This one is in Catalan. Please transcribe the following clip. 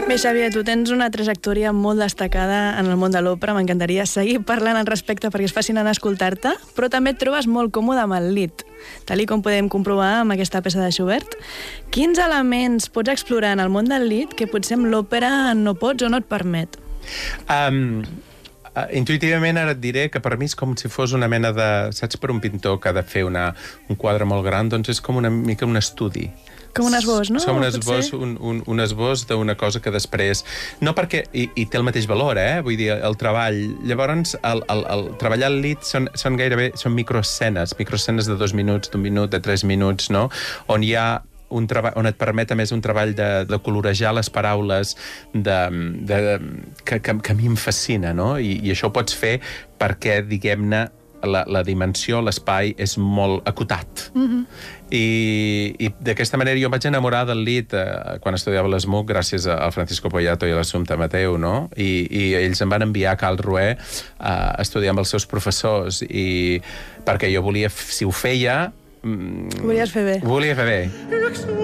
Bé, Xavier, tu tens una trajectòria molt destacada en el món de l'òpera. M'encantaria seguir parlant al respecte perquè és fascinant escoltar-te, però també et trobes molt còmode amb el lied, tal com podem comprovar amb aquesta peça de Schubert. Quins elements pots explorar en el món del lied que potser amb l'òpera no pots o no et permet? Intuïtivament ara et diré que per mi és com si fos una mena de... Saps, per un pintor que ha de fer un quadre molt gran, doncs és com una mica un estudi. Com un esbós, no? Com un esbós, un esbós d'una cosa que després... No perquè... I té el mateix valor, vull dir, el treball. Llavors, el treballar al lied són gairebé... Són microescenes de 2 minuts, d'1 minut, de 3 minuts, no? On hi ha on et permet, a més, un treball de colorejar les paraules que a mi em fascina, no? I això ho pots fer perquè, diguem-ne, la dimensió, l'espai, és molt acotat. I d'aquesta manera jo em vaig enamorar del lied quan estudiava a l'ESMUC gràcies al Francisco Poyato i a l'Assumpta Mateu, no? I ells em van enviar a Cal Roer a estudiar amb els seus professors perquè jo volia, si ho feia... Ho volies fer bé. Ho volia fer bé.